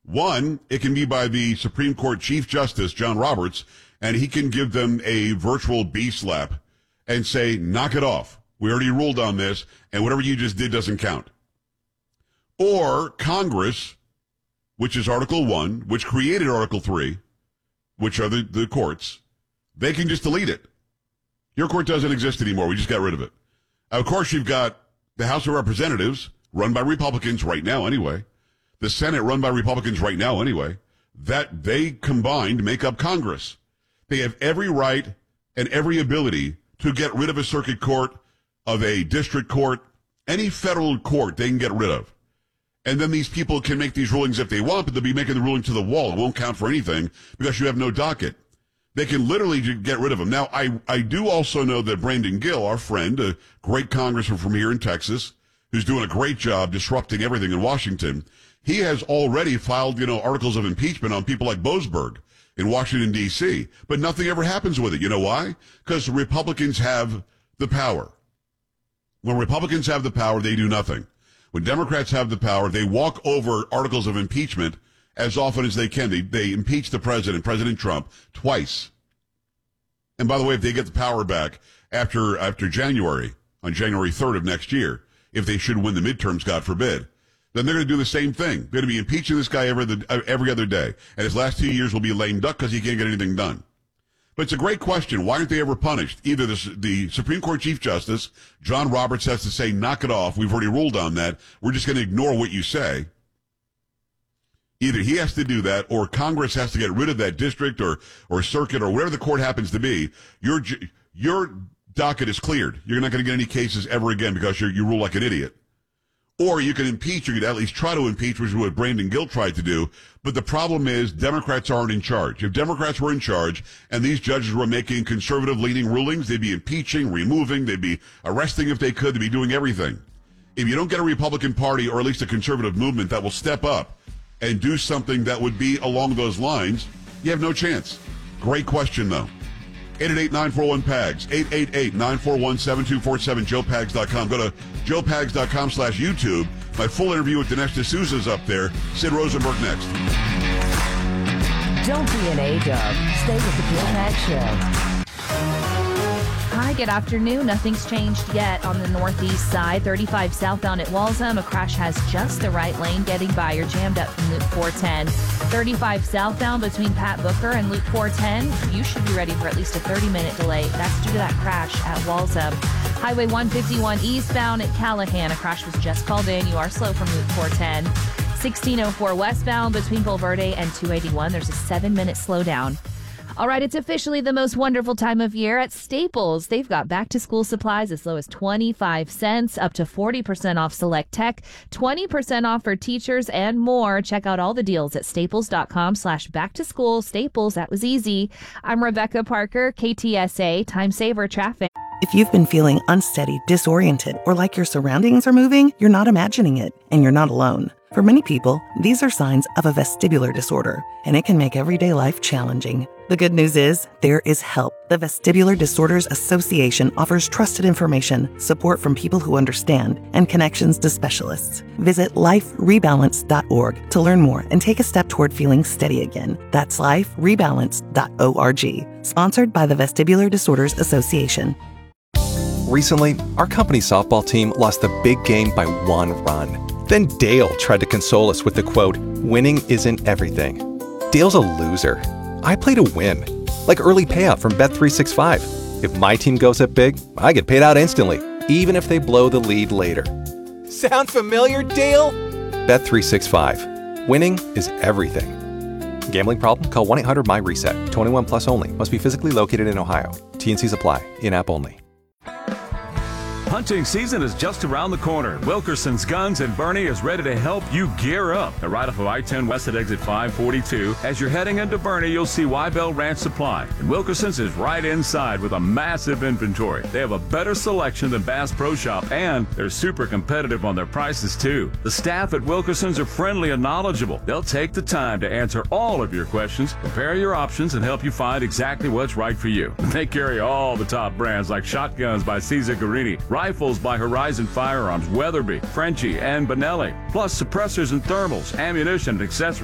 One, it can be by the Supreme Court Chief Justice, John Roberts, and he can give them a virtual B-slap and say, knock it off. We already ruled on this, and whatever you just did doesn't count. Or Congress, which is Article 1, which created Article 3, which are the courts, they can just delete it. Your court doesn't exist anymore. We just got rid of it. Of course, you've got the House of Representatives, run by Republicans right now anyway. The Senate, run by Republicans right now anyway. That they combined make up Congress. They have every right and every ability to get rid of a circuit court, of a district court, any federal court they can get rid of. And then these people can make these rulings if they want, but they'll be making the ruling to the wall. It won't count for anything because you have no docket. They can literally get rid of them. Now, I do also know that Brandon Gill, our friend, a great congressman from here in Texas, who's doing a great job disrupting everything in Washington, he has already filed, articles of impeachment on people like Boasberg in Washington, D.C., but nothing ever happens with it. You know why? Because Republicans have the power. When Republicans have the power, they do nothing. When Democrats have the power, they walk over articles of impeachment as often as they can. They impeach the president, President Trump, twice. And by the way, if they get the power back after January, on January 3rd of next year, if they should win the midterms, God forbid, then they're going to do the same thing. They're going to be impeaching this guy every other day. And his last 2 years will be a lame duck because he can't get anything done. But it's a great question. Why aren't they ever punished? Either the Supreme Court Chief Justice, John Roberts, has to say, knock it off. We've already ruled on that. We're just going to ignore what you say. Either he has to do that, or Congress has to get rid of that district or circuit or whatever the court happens to be. Your docket is cleared. You're not going to get any cases ever again because you rule like an idiot. Or you can impeach, or you could at least try to impeach, which is what Brandon Gill tried to do. But the problem is Democrats aren't in charge. If Democrats were in charge and these judges were making conservative-leaning rulings, they'd be impeaching, removing, they'd be arresting if they could, they'd be doing everything. If you don't get a Republican Party or at least a conservative movement that will step up and do something that would be along those lines, you have no chance. Great question, though. 888-941-PAGS, 888-941-7247, joepags.com. Go to joepags.com/YouTube. My full interview with Dinesh D'Souza is up there. Sid Rosenberg next. Don't be an A-dub. Stay with the Joe Pags Show. Hi, good afternoon. Nothing's changed yet on the northeast side. 35 southbound at Walsham. A crash has just the right lane getting by. You're jammed up from Loop 410. 35 southbound between Pat Booker and Loop 410. You should be ready for at least a 30-minute delay. That's due to that crash at Walsham. Highway 151 eastbound at Callahan. A crash was just called in. You are slow from Loop 410. 1604 westbound between Bulverde and 281. There's a 7-minute slowdown. All right, it's officially the most wonderful time of year at Staples. They've got back-to-school supplies as low as 25 cents, up to 40% off select tech, 20% off for teachers, and more. Check out all the deals at staples.com/back-to-school. Staples, that was easy. I'm Rebecca Parker, KTSA, Time Saver Traffic. If you've been feeling unsteady, disoriented, or like your surroundings are moving, you're not imagining it, and you're not alone. For many people, these are signs of a vestibular disorder, and it can make everyday life challenging. The good news is, there is help. The Vestibular Disorders Association offers trusted information, support from people who understand, and connections to specialists. Visit liferebalance.org to learn more and take a step toward feeling steady again. That's liferebalance.org. Sponsored by the Vestibular Disorders Association. Recently, our company softball team lost the big game by 1 run. Then Dale tried to console us with the quote, "Winning isn't everything." Dale's a loser. I play to win, like early payout from Bet365. If my team goes up big, I get paid out instantly, even if they blow the lead later. Sound familiar, Dale? Bet365. Winning is everything. Gambling problem? Call 1-800-MY-RESET. 21 plus only. Must be physically located in Ohio. T&Cs apply. In-app only. Hunting season is just around the corner. Wilkerson's Guns and Bernie is ready to help you gear up. Now, right off of I-10 west at exit 542. As you're heading into Bernie, you'll see Wybell Ranch Supply. And Wilkerson's is right inside with a massive inventory. They have a better selection than Bass Pro Shop, and they're super competitive on their prices, too. The staff at Wilkerson's are friendly and knowledgeable. They'll take the time to answer all of your questions, compare your options, and help you find exactly what's right for you. They carry all the top brands like Shotguns by Cesar Guarini, rifles by Horizon Firearms, Weatherby, Frenchie, and Benelli, plus suppressors and thermals, ammunition and accessories.